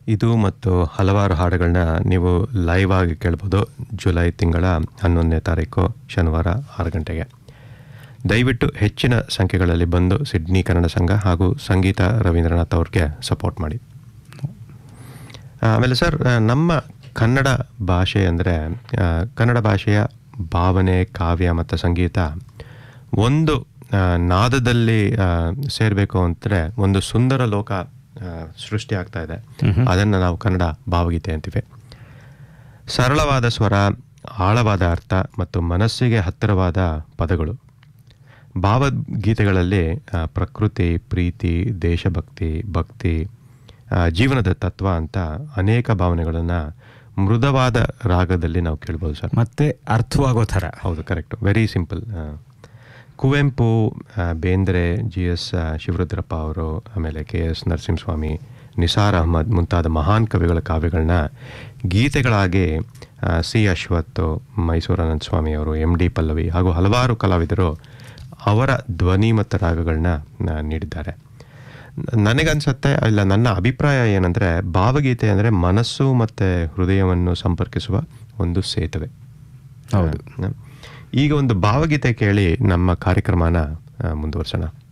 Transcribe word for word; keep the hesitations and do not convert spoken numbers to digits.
ಇದು ಮತ್ತು ಹಲವಾರು ಹಾಡುಗಳನ್ನ ನೀವು ಲೈವ್ ಆಗಿ ಕೇಳ್ಬೋದು ಜುಲೈ ತಿಂಗಳ ಹನ್ನೊಂದನೇ ತಾರೀಕು ಶನಿವಾರ ಆರು ಗಂಟೆಗೆ. ದಯವಿಟ್ಟು ಹೆಚ್ಚಿನ ಸಂಖ್ಯೆಗಳಲ್ಲಿ ಬಂದು ಸಿಡ್ನಿ ಕನ್ನಡ ಸಂಘ ಹಾಗೂ ಸಂಗೀತ ರವೀಂದ್ರನಾಥ್ ಅವ್ರಿಗೆ ಸಪೋರ್ಟ್ ಮಾಡಿ. ಆಮೇಲೆ ಸರ್, ನಮ್ಮ ಕನ್ನಡ ಭಾಷೆ ಅಂದರೆ ಕನ್ನಡ ಭಾಷೆಯ ಭಾವನೆ, ಕಾವ್ಯ ಮತ್ತು ಸಂಗೀತ ಒಂದು ನಾದದಲ್ಲಿ ಸೇರಬೇಕು ಅಂದರೆ ಒಂದು ಸುಂದರ ಲೋಕ ಸೃಷ್ಟಿ ಆಗ್ತಾ ಇದೆ. ಅದನ್ನು ನಾವು ಕನ್ನಡ ಭಾವಗೀತೆ ಅಂತೀವಿ. ಸರಳವಾದ ಸ್ವರ, ಆಳವಾದ ಅರ್ಥ ಮತ್ತು ಮನಸ್ಸಿಗೆ ಹತ್ತಿರವಾದ ಪದಗಳು. ಭಾವಗೀತೆಗಳಲ್ಲಿ ಪ್ರಕೃತಿ, ಪ್ರೀತಿ, ದೇಶಭಕ್ತಿ, ಭಕ್ತಿ, ಜೀವನದ ತತ್ವ ಅಂತ ಅನೇಕ ಭಾವನೆಗಳನ್ನು ಮೃದುವಾದ ರಾಗದಲ್ಲಿ ನಾವು ಕೇಳ್ಬೋದು ಸರ್. ಮತ್ತೆ ಅರ್ಥವಾಗೋ ಥರ. ಹೌದು, correct. Very simple. Kuvempu, Bendre, G S Shivarudrappa ಅವರು, ಆಮೇಲೆ ಕೆ ಎಸ್ ನರಸಿಂಹಸ್ವಾಮಿ, ನಿಸಾರ್ ಅಹಮದ್ ಮುಂತಾದ ಮಹಾನ್ ಕವಿಗಳ ಕಾವ್ಯಗಳನ್ನ ಗೀತೆಗಳಾಗಿ ಸಿ ಅಶ್ವಥ್, ಮೈಸೂರು ಅನಂತ ಸ್ವಾಮಿ ಅವರು, ಎಂ ಡಿ ಪಲ್ಲವಿ ಹಾಗೂ ಹಲವಾರು ಕಲಾವಿದರು ಅವರ ಧ್ವನಿ ಮತ್ತು ರಾಗಗಳನ್ನ ನೀಡಿದ್ದಾರೆ. ನನಗನ್ಸುತ್ತೆ, ಇಲ್ಲ ನನ್ನ ಅಭಿಪ್ರಾಯ ಏನಂದರೆ, ಭಾವಗೀತೆ ಅಂದರೆ ಮನಸ್ಸು ಮತ್ತು ಹೃದಯವನ್ನು ಸಂಪರ್ಕಿಸುವ ಒಂದು ಸೇತುವೆ. ಹೌದು. ಈಗ ಒಂದು ಭಾವಗೀತೆ ಕೇಳಿ ನಮ್ಮ ಕಾರ್ಯಕ್ರಮನ ಮುಂದುವರ್ಸೋಣ.